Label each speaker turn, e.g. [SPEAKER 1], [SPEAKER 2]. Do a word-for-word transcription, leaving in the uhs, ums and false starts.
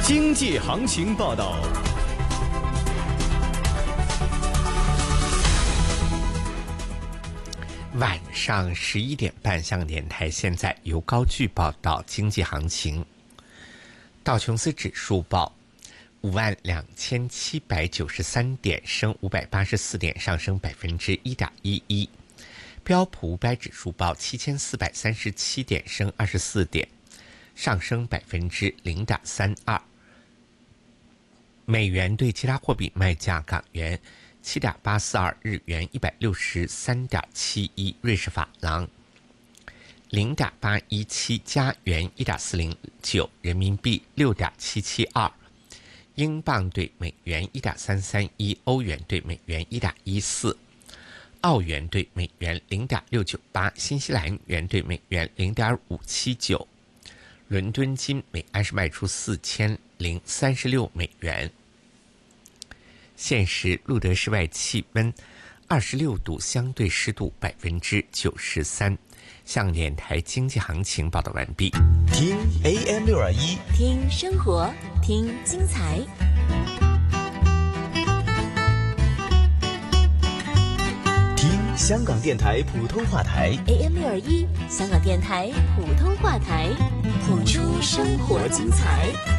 [SPEAKER 1] 经济行情报道。
[SPEAKER 2] 晚上十一点半，香港电台现在由高炬报道经济行情。道琼斯指数报五万两千七百九十三点，升五百八十四点，上升百分之一点一一。标普五百指数报七千四百三十七点，升二十四点，上升百分之零点三二。美元对其他货币卖价：港元七点八四二，日元一百六十三点七一，瑞士法郎零点八一七，加元一点四零九，人民币六点七七二，英镑对美元一点三三一，欧元对美元一点一四，澳元对美元零点六九八，新西兰元对美元零点五七九。伦敦金每安士卖出四千零三十六美元。现时录得室外气温二十六度，相对湿度百分之九十三。向电台经济行情报道完毕。
[SPEAKER 3] 听 A M 六二一，
[SPEAKER 4] 听生活，听精彩。
[SPEAKER 3] 听香港电台普通话台
[SPEAKER 4] A M 六二一，香港电台普通话台，谱出生活精彩。